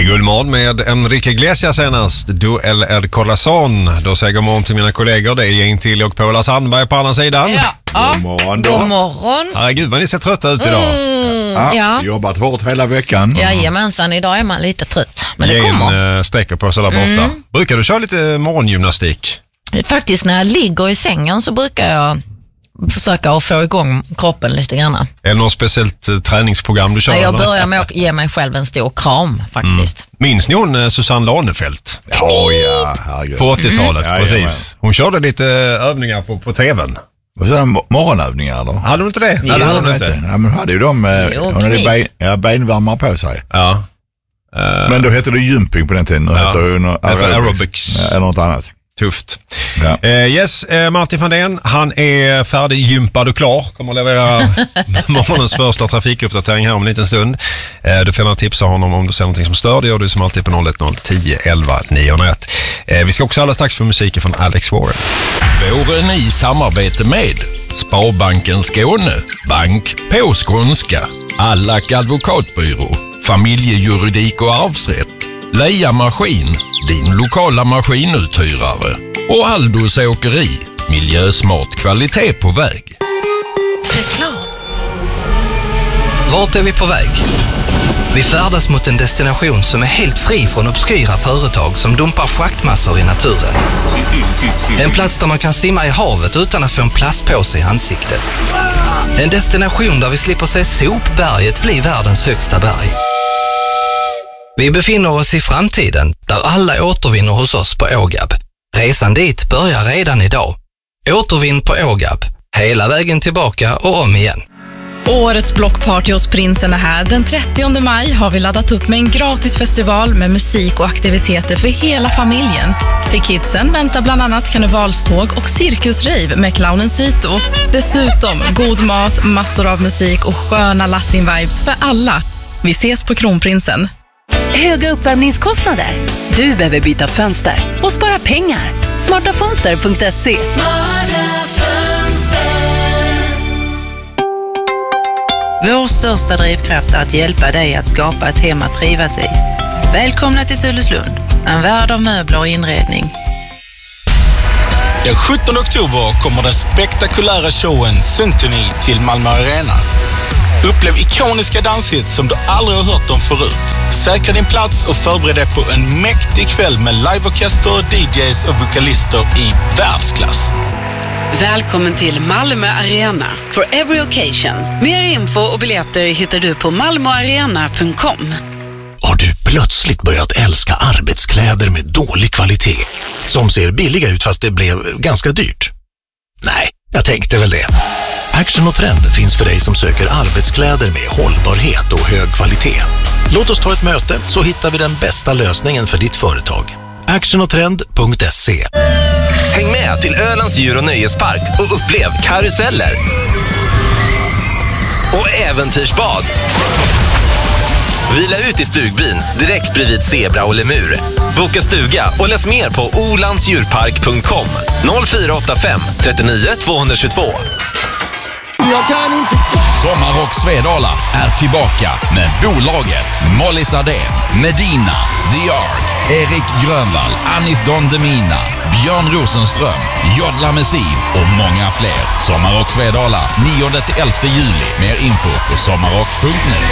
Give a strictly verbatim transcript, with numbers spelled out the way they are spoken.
Guldmorgon med Enrique Iglesias senast. Du eller El Corazon. Då säger god morgon till mina kollegor. Det är Jane Tilly och Paula Sandberg på andra sidan. Ja. Ja. God morgon då. God morgon. Herregud vad ni ser trötta ut idag. Mm, Ja, ja. Jobbat hårt hela veckan. Jajamensan, idag är man lite trött. Men det Jane kommer. äh, sträcker på sig där borta. Mm. Brukar du köra lite morgongymnastik? Faktiskt när jag ligger i sängen så brukar jag försöka att få igång kroppen lite grann. Eller något speciellt eh, träningsprogram du kör? Jag eller? börjar med att ge mig själv en stor kram faktiskt. Mm. Minns ni hon eh, Susanne Lanefelt? Ja, ja, herregud. På åttiotalet, Mm. precis. Hon körde lite övningar på, på tvn. Vad säger du, morgonövningar då? Hade hon inte det? Jo, Nej, det hade hon Jag vet inte. Ja, men hade ju de, eh, Jo, hon hade knip. ben, ja, benvärmare på sig. Ja. Uh, Men då hette det jumping på den tiden. Nu Ja. heter det no- Heter aerobics. aerobics. Ja, eller något annat. Tufft. Ja. Eh, yes, eh, Martin van den, han är färdiggympad och klar. Kommer att leverera morgonens första trafikuppdatering här om en liten stund. Eh, du får gärna tipsa honom om du ser någonting som stör. Det gör du som alltid på noll ett noll tio elva niohundraett. Eh, vi ska också alldeles strax få musiken från Alex Warren. Våren i samarbete med Sparbanken Skåne, Bank på skånska, Allack advokatbyrå, Familjejuridik och arvsrätt, Leia Maskin, din lokala maskinuthyrare och Aldos Åkeri, miljösmart kvalitet på väg. Vart är vi på väg? Vi färdas mot en destination som är helt fri från obskyra företag som dumpar schaktmassor i naturen. En plats där man kan simma i havet utan att få en plastpåse i ansiktet. En destination där vi slipper se sopberget bli världens högsta berg. Vi befinner oss i framtiden där alla återvinner hos oss på Ågab. Resan dit börjar redan idag. Återvinn på Ågab. Hela vägen tillbaka och om igen. Årets blockparty hos Prinsen är här. Den trettionde maj har vi laddat upp med en gratis festival med musik och aktiviteter för hela familjen. För kidsen väntar bland annat karnevalståg och cirkusrave med clownen Sito. Dessutom god mat, massor av musik och sköna latin-vibes för alla. Vi ses på Kronprinsen. Höga uppvärmningskostnader. Du behöver byta fönster och spara pengar. smarta fönster punkt se. Vår största drivkraft är att hjälpa dig att skapa ett hem att trivas i. Välkomna till Tulleslund, en värld av möbler och inredning. Den sjuttonde oktober kommer den spektakulära showen Symphony till Malmö Arena. Upplev ikoniska danshits som du aldrig har hört om förut. Säkra din plats och förbered dig på en mäktig kväll med liveorkester, D Js och vokalister i världsklass. Välkommen till Malmö Arena for every occasion. Mer info och biljetter hittar du på malmoarena punkt com. Har du plötsligt börjat älska arbetskläder med dålig kvalitet som ser billiga ut fast det blev ganska dyrt? Nej, jag tänkte väl det. Action och Trend finns för dig som söker arbetskläder med hållbarhet och hög kvalitet. Låt oss ta ett möte så hittar vi den bästa lösningen för ditt företag. action och trend punkt se. Häng med till Ölands djur- och nöjespark och upplev karuseller och äventyrsbad. Vila ut i stugbyn direkt bredvid zebra och lemur. Boka stuga och läs mer på olandsdjurpark punkt com noll fyra åtta fem trettionio tvåhundratvå. Jag kan inte... Sommarrock Svedala är tillbaka med bolaget Molly Sardén, Medina, The Ark, Erik Grönvall, Anis Don Demina, Björn Rosenström, Jodla Messiv och många fler. Sommarrock Svedala nionde till elfte juli. Mer info på sommarrock punkt nu.